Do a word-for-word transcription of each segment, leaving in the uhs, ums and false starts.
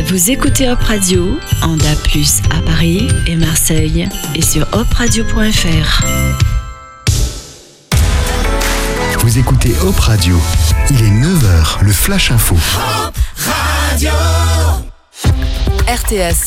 Vous écoutez Hop Radio en D A B plus, à Paris et Marseille et sur hop radio point f r. Vous écoutez Hop Radio. Il est neuf heures, le Flash Info. Hop Radio. R T S.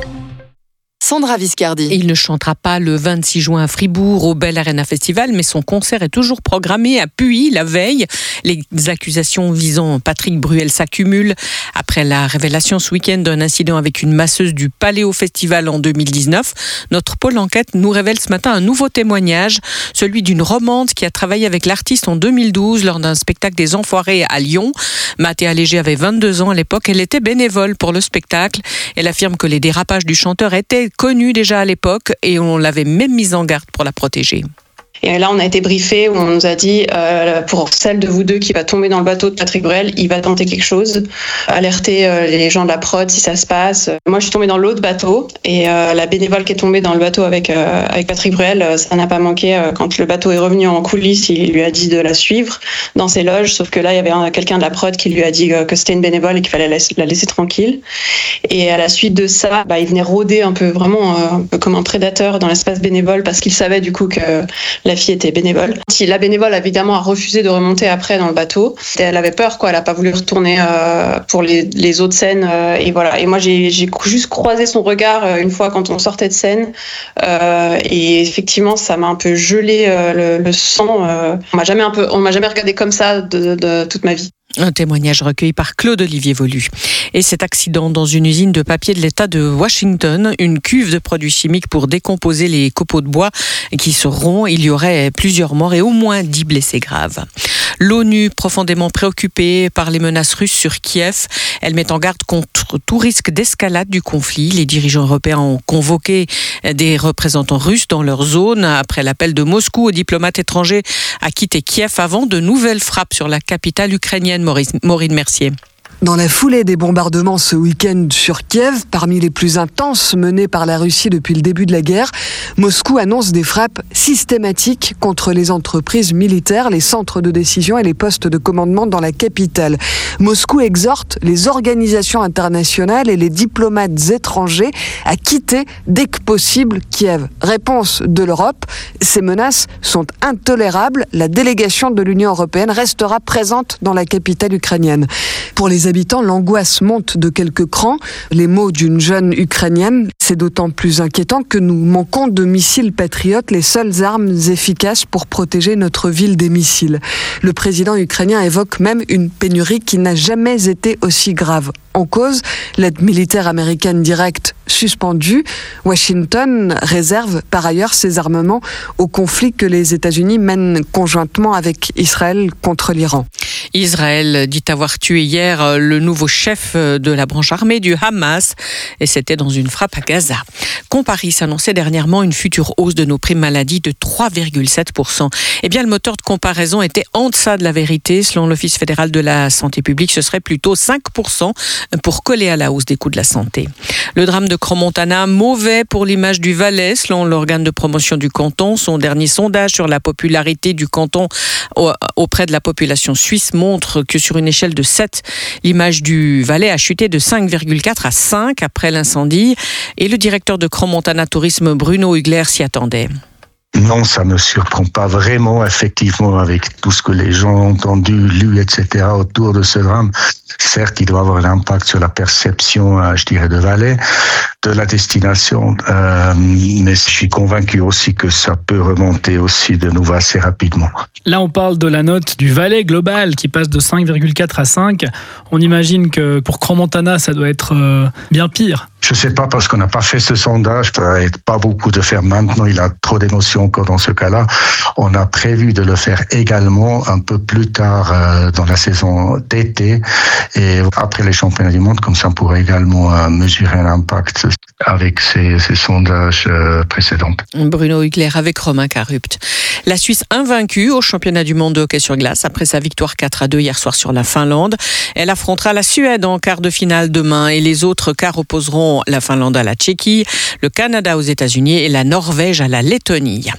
Sandra Viscardi. Il ne chantera pas le vingt-six juin à Fribourg au Bell Arena Festival, mais son concert est toujours programmé à Puy la veille. Les accusations visant Patrick Bruel s'accumulent après la révélation ce week-end d'un incident avec une masseuse du Paléo Festival en deux mille dix-neuf. Notre pôle enquête nous révèle ce matin un nouveau témoignage, celui d'une romande qui a travaillé avec l'artiste en deux mille douze lors d'un spectacle des Enfoirés à Lyon. Mathéa Léger avait vingt-deux ans à l'époque. Elle était bénévole pour le spectacle. Elle affirme que les dérapages du chanteur étaient connue déjà à l'époque et on l'avait même mise en garde pour la protéger. Et là, on a été briefé où on nous a dit, euh, pour celle de vous deux qui va tomber dans le bateau de Patrick Bruel, il va tenter quelque chose. Alerter euh, les gens de la prod si ça se passe. Moi, je suis tombée dans l'autre bateau et euh, la bénévole qui est tombée dans le bateau avec euh, avec Patrick Bruel, euh, ça n'a pas manqué. Euh, quand le bateau est revenu en coulisses, il lui a dit de la suivre dans ses loges. Sauf que là, il y avait un, quelqu'un de la prod qui lui a dit euh, que c'était une bénévole et qu'il fallait la, la laisser tranquille. Et à la suite de ça, bah, il venait rôder un peu, vraiment euh, un peu comme un prédateur dans l'espace bénévole parce qu'il savait du coup que la fille était bénévole. Si la bénévole évidemment a refusé de remonter après dans le bateau, elle avait peur quoi, elle a pas voulu retourner euh, pour les, les autres scènes euh, et voilà. Et moi j'ai, j'ai juste croisé son regard euh, une fois quand on sortait de scène euh, et effectivement ça m'a un peu gelé euh, le, le sang. Euh, on m'a jamais un peu, on m'a jamais regardé comme ça de, de toute ma vie. Un témoignage recueilli par Claude-Olivier Volu. Et cet accident dans une usine de papier de l'État de Washington, une cuve de produits chimiques pour décomposer les copeaux de bois qui se rompt. Il y aurait plusieurs morts et au moins dix blessés graves. L'ONU, profondément préoccupée par les menaces russes sur Kiev, elle met en garde contre tout risque d'escalade du conflit. Les dirigeants européens ont convoqué des représentants russes dans leur zone après l'appel de Moscou aux diplomates étrangers à quitter Kiev avant de nouvelles frappes sur la capitale ukrainienne. Maureen Mercier. Dans la foulée des bombardements ce week-end sur Kiev, parmi les plus intenses menés par la Russie depuis le début de la guerre, Moscou annonce des frappes systématiques contre les entreprises militaires, les centres de décision et les postes de commandement dans la capitale. Moscou exhorte les organisations internationales et les diplomates étrangers à quitter dès que possible Kiev. Réponse de l'Europe, ces menaces sont intolérables. La délégation de l'Union européenne restera présente dans la capitale ukrainienne. Pour les habitants, l'angoisse monte de quelques crans. Les mots d'une jeune Ukrainienne, c'est d'autant plus inquiétant que nous manquons de missiles patriotes, les seules armes efficaces pour protéger notre ville des missiles. Le président ukrainien évoque même une pénurie qui n'a jamais été aussi grave. En cause, l'aide militaire américaine directe suspendue. Washington réserve par ailleurs ses armements au conflit que les États-Unis mènent conjointement avec Israël contre l'Iran. Israël dit avoir tué hier le nouveau chef de la branche armée du Hamas et c'était dans une frappe à Gaza. Comparis annonçait dernièrement une future hausse de nos primes maladie de trois virgule sept pour cent. Eh bien, le moteur de comparaison était en deçà de la vérité. Selon l'Office fédéral de la santé publique, ce serait plutôt cinq pour cent pour coller à la hausse des coûts de la santé. Le drame de Crans-Montana, mauvais pour l'image du Valais, selon l'organe de promotion du canton. Son dernier sondage sur la popularité du canton auprès de la population suisse montre que sur une échelle de sept, l'image du Valais a chuté de cinq virgule quatre à cinq après l'incendie. Et le directeur de Crans-Montana Tourisme, Bruno Hugler, s'y attendait. Non, ça ne me surprend pas vraiment, effectivement, avec tout ce que les gens ont entendu, lu, et cetera autour de ce drame. Certes, il doit avoir un impact sur la perception, je dirais, de Valais, de la destination, euh, mais je suis convaincu aussi que ça peut remonter aussi de nouveau assez rapidement. Là, on parle de la note du Valais global qui passe de cinq virgule quatre à cinq. On imagine que pour Crans-Montana, ça doit être euh, bien pire. Je ne sais pas parce qu'on n'a pas fait ce sondage, ça n'aide pas beaucoup de faire maintenant, il a trop d'émotions encore dans ce cas-là. On a prévu de le faire également un peu plus tard euh, dans la saison d'été et après les championnats du monde, comme ça on pourrait également euh, mesurer l'impact avec ces, ces sondages euh, précédents. Bruno Hugler avec Romain Carupt. La Suisse invaincue au championnat du monde de hockey sur glace après sa victoire quatre à deux hier soir sur la Finlande. Elle affrontera la Suède en quart de finale demain et les autres quarts opposeront la Finlande à la Tchéquie, le Canada aux États-Unis et la Norvège à la Lettonie.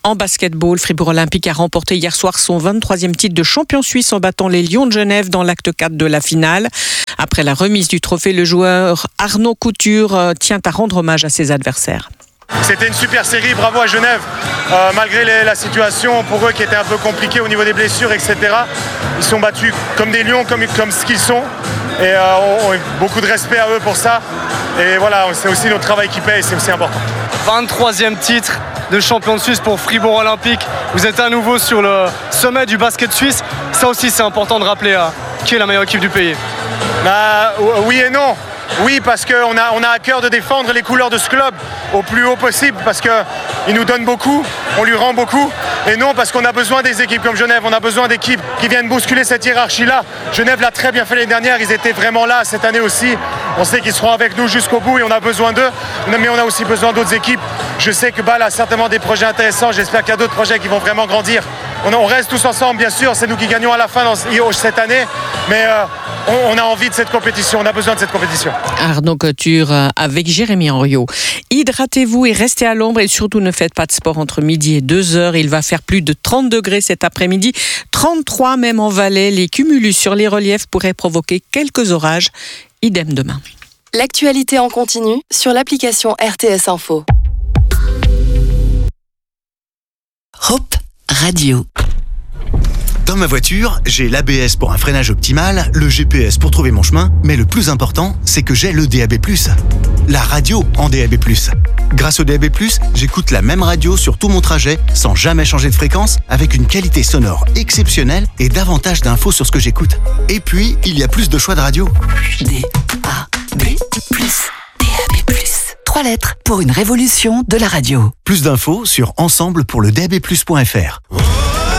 En basketball, Fribourg Olympique a remporté hier soir son vingt-troisième titre de champion suisse en battant les Lions de Genève dans l'acte quatre de la finale. Après la remise du trophée, le joueur Arnaud Couture tient à rendre hommage à ses adversaires. C'était une super série, bravo à Genève, euh, malgré les, la situation pour eux qui était un peu compliquée au niveau des blessures, et cetera. Ils sont battus comme des lions, comme, comme ce qu'ils sont, et euh, on, on, beaucoup de respect à eux pour ça. Et voilà, c'est aussi notre travail qui paye, c'est aussi important. vingt-troisième titre de champion de Suisse pour Fribourg Olympique. Vous êtes à nouveau sur le sommet du basket suisse. Ça aussi, c'est important de rappeler euh, qui est la meilleure équipe du pays. Bah, oui et non. Oui, parce qu'on a, on a à cœur de défendre les couleurs de ce club au plus haut possible, parce qu'il nous donne beaucoup, on lui rend beaucoup. Et non, parce qu'on a besoin des équipes comme Genève, on a besoin d'équipes qui viennent bousculer cette hiérarchie-là. Genève l'a très bien fait l'année dernière, ils étaient vraiment là cette année aussi. On sait qu'ils seront avec nous jusqu'au bout et on a besoin d'eux, mais on a aussi besoin d'autres équipes. Je sais que Bâle a certainement des projets intéressants, j'espère qu'il y a d'autres projets qui vont vraiment grandir. On, on reste tous ensemble, bien sûr, c'est nous qui gagnons à la fin dans, cette année, mais euh, on, on a envie de cette compétition, on a besoin de cette compétition. Arnaud Couture avec Jérémy Henriot. Hydratez-vous et restez à l'ombre et surtout ne faites pas de sport entre midi et deux heures. Il va faire plus de trente degrés cet après-midi, trente-trois même en Valais. Les cumulus sur les reliefs pourraient provoquer quelques orages. Idem demain. L'actualité en continu sur l'application R T S Info. Hop Radio. Dans ma voiture, j'ai l'A B S pour un freinage optimal, le G P S pour trouver mon chemin, mais le plus important, c'est que j'ai le D A B plus. La radio en D A B plus. Grâce au D A B plus, j'écoute la même radio sur tout mon trajet, sans jamais changer de fréquence, avec une qualité sonore exceptionnelle et davantage d'infos sur ce que j'écoute. Et puis, il y a plus de choix de radio. D A B plus. D A B plus. Trois lettres pour une révolution de la radio. Plus d'infos sur ensemble pour le D A B plus point F R.